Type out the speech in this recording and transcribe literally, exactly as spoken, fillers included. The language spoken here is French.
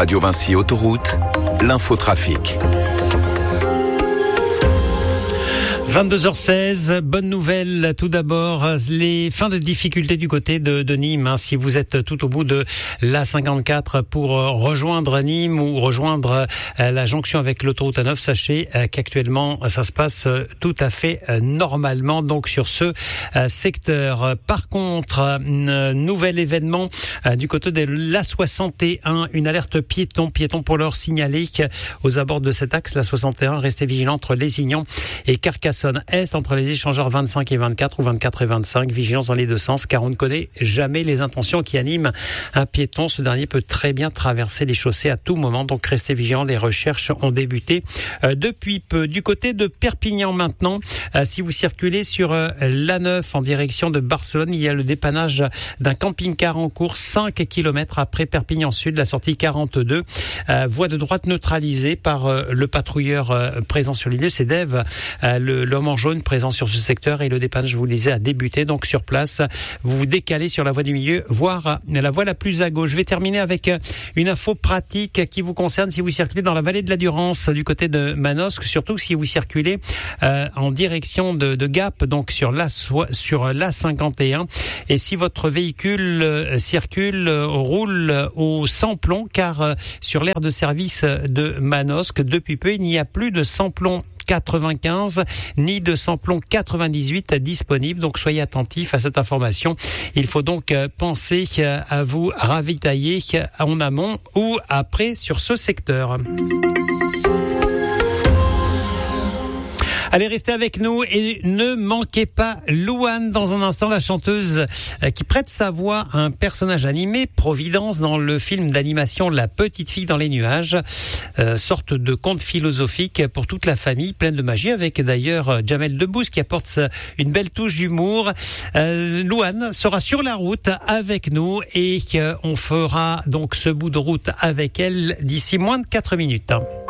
Radio Vinci Autoroute, l'infotrafic. vingt-deux heures seize, bonne nouvelle tout d'abord, les fins de difficultés du côté de, de Nîmes. Hein, si vous êtes tout au bout de l'A cinquante-quatre pour rejoindre Nîmes ou rejoindre euh, la jonction avec l'autoroute A neuf, sachez euh, qu'actuellement ça se passe euh, tout à fait euh, normalement donc sur ce euh, secteur. Par contre, euh, nouvel événement euh, du côté de l'A soixante et un, une alerte piéton, piéton pour leur signaler aux abords de cet axe, l'A soixante et un, restez vigilants entre Lézignan et Carcassonne Est, entre les échangeurs vingt-cinq et vingt-quatre ou vingt-quatre et vingt-cinq. Vigilance dans les deux sens, car on ne connaît jamais les intentions qui animent un piéton. Ce dernier peut très bien traverser les chaussées à tout moment, donc restez vigilants. Les recherches ont débuté euh, depuis peu. Du côté de Perpignan maintenant, euh, si vous circulez sur euh, l'A neuf en direction de Barcelone, il y a le dépannage d'un camping-car en cours, cinq kilomètres après Perpignan Sud, la sortie quarante-deux. Euh, voie de droite neutralisée par euh, le patrouilleur euh, présent sur les lieux, c'est Dave, euh, le l'homme en jaune présent sur ce secteur, et le dépannage, je vous le disais, a débuté. Donc sur place, vous vous décalez sur la voie du milieu, voire la voie la plus à gauche. Je vais terminer avec une info pratique qui vous concerne si vous circulez dans la vallée de la Durance du côté de Manosque, surtout si vous circulez euh, en direction de, de Gap, donc sur l'A sur l'A cinquante et un, et si votre véhicule euh, circule, euh, roule au sans-plomb, car euh, sur l'aire de service de Manosque, depuis peu, il n'y a plus de sans-plomb quatre-vingt-quinze ni de samplon quatre-vingt-dix-huit disponible, donc soyez attentifs à cette information. Il faut donc penser à vous ravitailler en amont ou après sur ce secteur. Allez, restez avec nous et ne manquez pas Louane dans un instant, la chanteuse qui prête sa voix à un personnage animé, Providence, dans le film d'animation La Petite Fille dans les Nuages. Euh, sorte de conte philosophique pour toute la famille, pleine de magie, avec d'ailleurs Jamel Debbouze qui apporte une belle touche d'humour. Euh, Louane sera sur la route avec nous et euh, on fera donc ce bout de route avec elle d'ici moins de quatre minutes.